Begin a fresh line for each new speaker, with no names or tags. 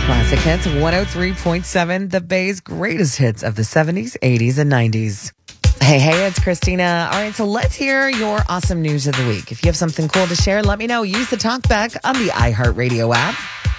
Classic Hits 103.7, the Bay's greatest hits of the 70s, 80s, and 90s. Hey, it's Christina. All right, so let's hear your awesome news of the week. If you have something cool to share, let me know. Use the talkback on the iHeartRadio app.